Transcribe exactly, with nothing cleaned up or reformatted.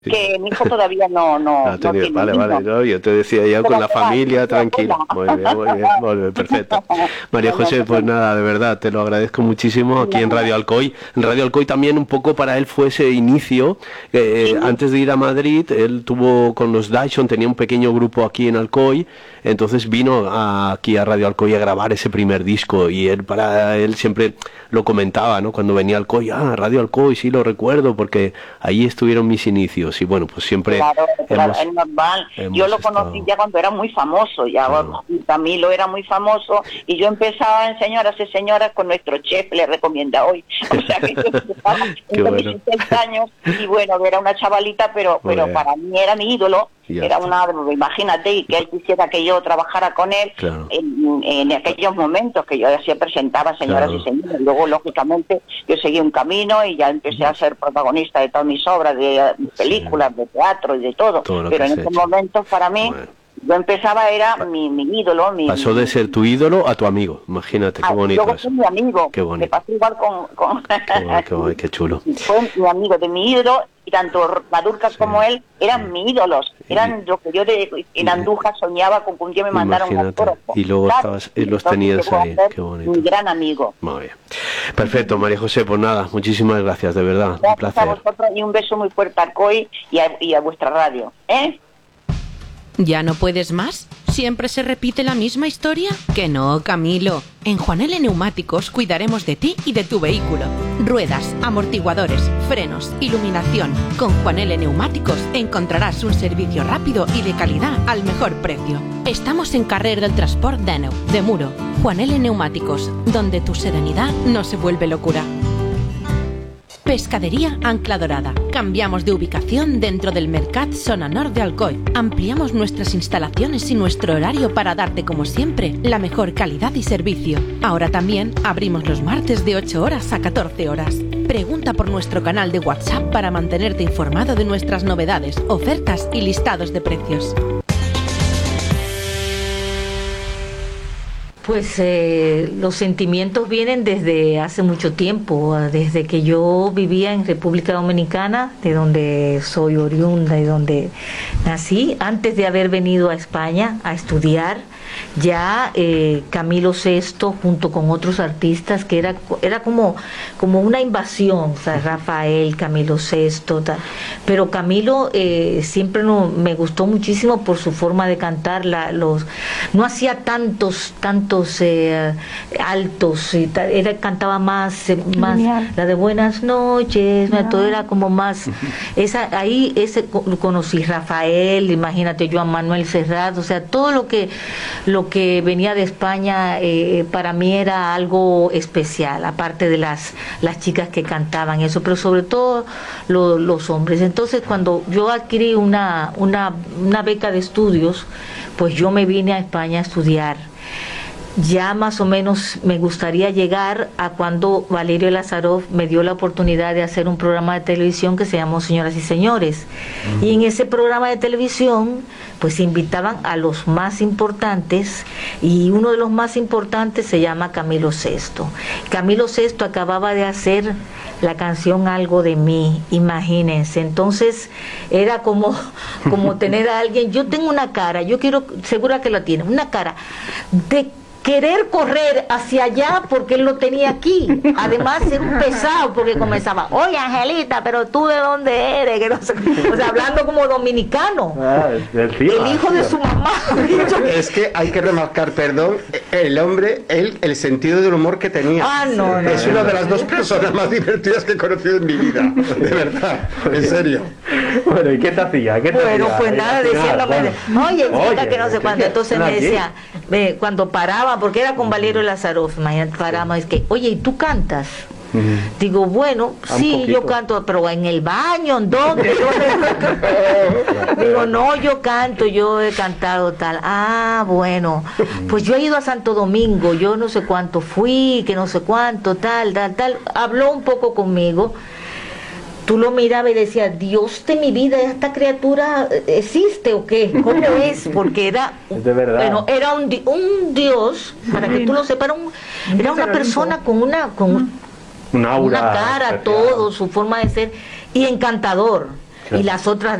que mi hijo todavía no no, no, no tiene vale, niños. vale, no, yo te decía ya con la familia, tranquila. Muy bien, muy bien, muy bien, perfecto. María José, pues nada, de verdad, te lo agradezco muchísimo aquí en Radio Alcoy. En Radio Alcoy también un poco para él fue ese inicio. Eh, antes de ir a Madrid, él tuvo con los Dyson, tenía un pequeño grupo aquí en Alcoy, entonces vino a, aquí a Radio Alcoy a grabar ese primer disco y él para él siempre lo comentaba, ¿no? Cuando venía a Alcoy, ah, Radio Alcoy, sí lo recuerdo, porque ahí estuvieron mis inicios y bueno, pues siempre claro, claro, hemos, es normal. hemos Yo lo estado... conocí ya cuando era muy famoso, ya Claro. Camilo era muy famoso y yo empezaba en Señoras y Señoras con nuestro chef, le recomienda hoy. O sea que yo empezaba en bueno. dieciséis años y bueno, era una chavalita, pero Muy pero bien. para mí era mi ídolo. Ya Era está. una, imagínate, y que él quisiera que yo trabajara con él Claro. en, en aquellos momentos que yo así presentaba Señoras Claro. y Señores. Luego, lógicamente, yo seguí un camino y ya empecé a ser protagonista de todas mis obras, de, de películas, de teatro y de todo. Todo lo Pero que en has esos hecho. momentos, para mí, Bueno. yo empezaba, era mi, mi ídolo, mi... Pasó de ser tu ídolo a tu amigo, imagínate, qué Ah, bonito luego eso. fue mi amigo, Qué me bonito. pasó igual con... con... Qué guay, qué guay, qué chulo. Fue mi amigo de mi ídolo, y tanto Madurca Sí, como él eran sí. mis ídolos, eran Y- lo que yo de, en Andújar soñaba con que un día me mandaran un Imagínate. autógrafo. Y luego estabas- y los Entonces tenías llegó a ahí, ser qué bonito. mi gran amigo. Muy bien. Perfecto, María José, pues nada, muchísimas gracias, de verdad, un Gracias a placer. vosotros y un beso muy fuerte a Arcoy y a, y a vuestra radio. ¿Eh? ¿Ya no puedes más? ¿Siempre se repite la misma historia? Que no, Camilo. En Juan L. Neumáticos cuidaremos de ti y de tu vehículo. Ruedas, amortiguadores, frenos, iluminación. Con Juan L. Neumáticos encontrarás un servicio rápido y de calidad al mejor precio. Estamos en Carrer del Transport d'Àneu, de Muro. Juan L. Neumáticos, donde tu serenidad no se vuelve locura. Pescadería Ancla Dorada. Cambiamos de ubicación dentro del Mercat Zona Nord de Alcoy. Ampliamos nuestras instalaciones y nuestro horario para darte, como siempre, la mejor calidad y servicio. Ahora también abrimos los martes de ocho horas a catorce horas. Pregunta por nuestro canal de WhatsApp para mantenerte informado de nuestras novedades, ofertas y listados de precios. Pues eh, los sentimientos vienen desde hace mucho tiempo, desde que yo vivía en República Dominicana, de donde soy oriunda y donde nací, antes de haber venido a España a estudiar. Ya eh, Camilo Sesto junto con otros artistas, que era era como como una invasión, o sea, Rafael, Camilo Sesto, tal. Pero Camilo eh, siempre no, me gustó muchísimo por su forma de cantar, la, los no hacía tantos tantos eh, altos y tal, era cantaba más eh, más la de Buenas noches, no. Todo era como más esa ahí ese conocí Rafael, imagínate, Joan Manuel Serrat, o sea, todo lo que lo que venía de España eh, para mí era algo especial, aparte de las las chicas que cantaban eso, pero sobre todo lo, los hombres. Entonces, cuando yo adquirí una, una, una beca de estudios, pues yo me vine a España a estudiar. Ya más o menos me gustaría llegar a cuando Valerio Lazarov me dio la oportunidad de hacer un programa de televisión que se llamó Señoras y Señores. Uh-huh. Y en ese programa de televisión pues invitaban a los más importantes, y uno de los más importantes se llama Camilo Sesto. Camilo Sesto acababa de hacer la canción Algo de mí, imagínense. Entonces era como, como tener a alguien, yo tengo una cara, yo quiero, segura que la tiene, una cara de querer correr hacia allá porque él lo tenía aquí. Además era un pesado porque comenzaba, oye Angelita, pero tú de dónde eres, que no sé, o sea, hablando como dominicano. Ah, el, tío, el hijo tío. de su mamá. Es que hay que remarcar, perdón, el hombre, él, el sentido del humor que tenía. Ah, no, no. Es una de las dos personas más divertidas que he conocido en mi vida, de verdad, en serio. Bueno, ¿y qué te hacía? ¿Qué te bueno, hacía? pues nada, diciéndome, bueno, oye, chica, que no sé cuándo. Entonces me decía, eh, cuando paraba, porque era con Valerio Lazarov, imagínate, paramos, es que, oye, ¿y tú cantas? Uh-huh. Digo, bueno, un sí, poquito. Yo canto, pero en el baño, ¿en dónde? Digo, no, yo canto, yo he cantado tal. Ah, bueno, pues yo he ido a Santo Domingo, yo no sé cuánto fui, que no sé cuánto, tal, tal, tal. Habló un poco conmigo. Tú lo mirabas y decías, Dios de mi vida, ¿esta criatura existe o qué? ¿Cómo es? Porque era, es de verdad. Bueno, era un, un Dios, para que tú lo sepas, un, era una persona con una, con un aura una cara, especial. todo, su forma de ser, y encantador. y las otras